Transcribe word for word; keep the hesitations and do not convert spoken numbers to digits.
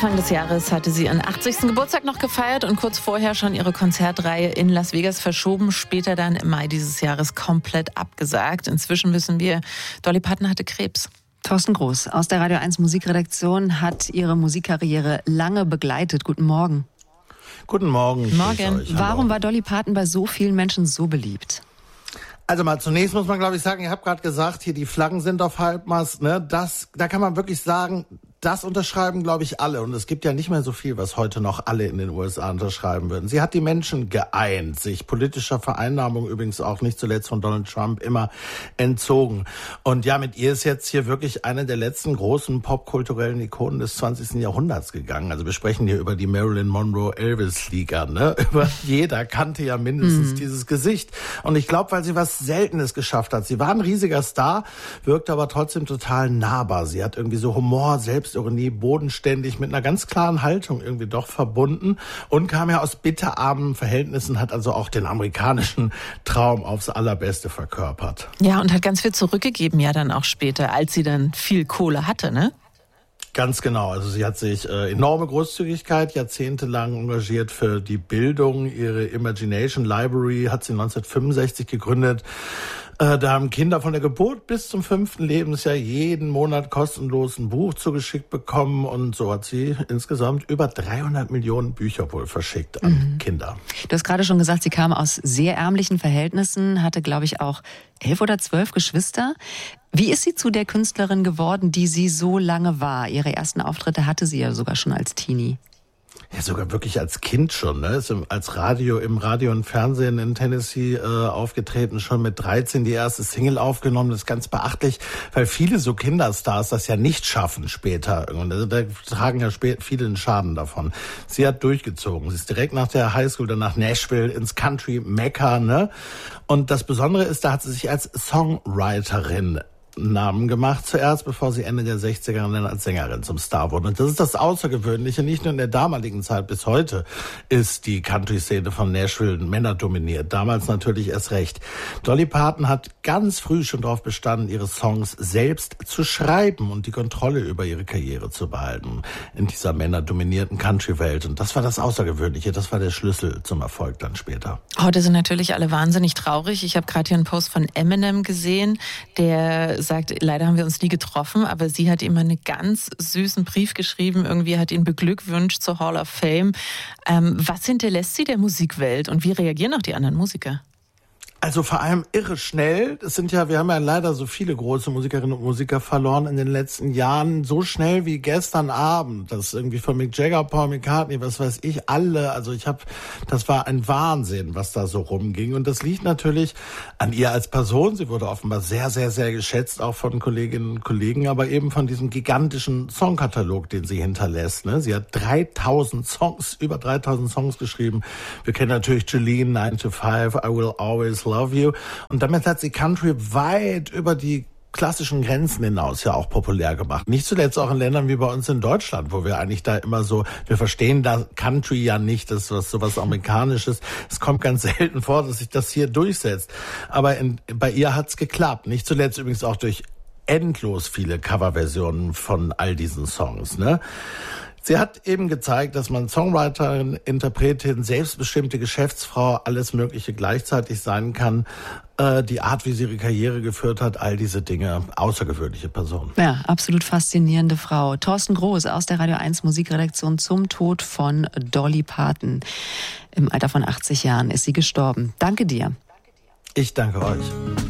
Anfang des Jahres hatte sie ihren achtzigsten Geburtstag noch gefeiert und kurz vorher schon ihre Konzertreihe in Las Vegas verschoben, später dann im Mai dieses Jahres komplett abgesagt. Inzwischen wissen wir, Dolly Parton hatte Krebs. Thorsten Groß aus der Radio eins Musikredaktion hat ihre Musikkarriere lange begleitet. Guten Morgen. Guten Morgen. Morgen. Warum war Dolly Parton bei so vielen Menschen so beliebt? Also mal zunächst muss man, glaube ich, sagen, ihr habt gerade gesagt, hier die Flaggen sind auf Halbmast, ne? Das, da kann man wirklich sagen, das unterschreiben, glaube ich, alle. Und es gibt ja nicht mehr so viel, was heute noch alle in den U S A unterschreiben würden. Sie hat die Menschen geeint, sich politischer Vereinnahmung übrigens auch nicht zuletzt von Donald Trump immer entzogen. Und ja, mit ihr ist jetzt hier wirklich eine der letzten großen popkulturellen Ikonen des zwanzigsten Jahrhunderts gegangen. Also wir sprechen hier über die Marilyn Monroe-Elvis-Liga, ne? Über jeder kannte ja mindestens mhm. dieses Gesicht. Und ich glaube, weil sie was Seltenes geschafft hat. Sie war ein riesiger Star, wirkte aber trotzdem total nahbar. Sie hat irgendwie so Humor, selbst Ironie, bodenständig, mit einer ganz klaren Haltung irgendwie doch verbunden und kam ja aus bitterarmen Verhältnissen, hat also auch den amerikanischen Traum aufs Allerbeste verkörpert. Ja, und hat ganz viel zurückgegeben ja dann auch später, als sie dann viel Kohle hatte, ne? Ganz genau. Also sie hat sich äh, enorme Großzügigkeit jahrzehntelang engagiert für die Bildung. Ihre Imagination Library hat sie neunzehnhundertfünfundsechzig gegründet. Äh, da haben Kinder von der Geburt bis zum fünften Lebensjahr jeden Monat kostenlos ein Buch zugeschickt bekommen. Und so hat sie insgesamt über dreihundert Millionen Bücher wohl verschickt an mhm. Kinder. Du hast gerade schon gesagt, sie kam aus sehr ärmlichen Verhältnissen, hatte, glaube ich, auch elf oder zwölf Geschwister. Wie ist sie zu der Künstlerin geworden, die sie so lange war? Ihre ersten Auftritte hatte sie ja sogar schon als Teenie. Ja, sogar wirklich als Kind schon, ne? Ist als Radio, im Radio und Fernsehen in Tennessee äh, aufgetreten, schon mit dreizehn die erste Single aufgenommen. Das ist ganz beachtlich, weil viele so Kinderstars das ja nicht schaffen später. Und also da tragen ja spät viele den Schaden davon. Sie hat durchgezogen. Sie ist direkt nach der Highschool dann nach Nashville ins Country Mecca, ne? Und das Besondere ist, da hat sie sich als Songwriterin Namen gemacht zuerst, bevor sie Ende der sechziger dann als Sängerin zum Star wurde. Und das ist das Außergewöhnliche. Nicht nur in der damaligen Zeit, bis heute ist die Country-Szene von Nashville männerdominiert. Damals natürlich erst recht. Dolly Parton hat ganz früh schon darauf bestanden, ihre Songs selbst zu schreiben und die Kontrolle über ihre Karriere zu behalten in dieser männerdominierten Country-Welt. Und das war das Außergewöhnliche. Das war der Schlüssel zum Erfolg dann später. Heute sind natürlich alle wahnsinnig traurig. Ich habe gerade hier einen Post von Eminem gesehen, der sagt, leider haben wir uns nie getroffen, aber sie hat ihm einen ganz süßen Brief geschrieben, irgendwie hat ihn beglückwünscht zur Hall of Fame. Ähm, was hinterlässt sie der Musikwelt und wie reagieren auch die anderen Musiker? Also vor allem irre schnell. Das sind ja, wir haben ja leider so viele große Musikerinnen und Musiker verloren in den letzten Jahren. So schnell wie gestern Abend. Das ist irgendwie von Mick Jagger, Paul McCartney, was weiß ich, alle. Also ich habe, das war ein Wahnsinn, was da so rumging. Und das liegt natürlich an ihr als Person. Sie wurde offenbar sehr, sehr, sehr geschätzt, auch von Kolleginnen und Kollegen, aber eben von diesem gigantischen Songkatalog, den sie hinterlässt. Ne? Sie hat dreitausend Songs, über dreitausend Songs geschrieben. Wir kennen natürlich Jolene, nine to five, I Will Always Love You. Und damit hat sie Country weit über die klassischen Grenzen hinaus ja auch populär gemacht. Nicht zuletzt auch in Ländern wie bei uns in Deutschland, wo wir eigentlich da immer so, wir verstehen da Country ja nicht, das ist was, sowas Amerikanisches. Es kommt ganz selten vor, dass sich das hier durchsetzt. Aber in, bei ihr hat's geklappt. Nicht zuletzt übrigens auch durch endlos viele Coverversionen von all diesen Songs, ne? Sie hat eben gezeigt, dass man Songwriterin, Interpretin, selbstbestimmte Geschäftsfrau, alles Mögliche gleichzeitig sein kann. Äh, die Art, wie sie ihre Karriere geführt hat, all diese Dinge, außergewöhnliche Person. Ja, absolut faszinierende Frau. Thorsten Groß aus der Radio eins Musikredaktion zum Tod von Dolly Parton. Im Alter von achtzig Jahren ist sie gestorben. Danke dir. Ich danke euch.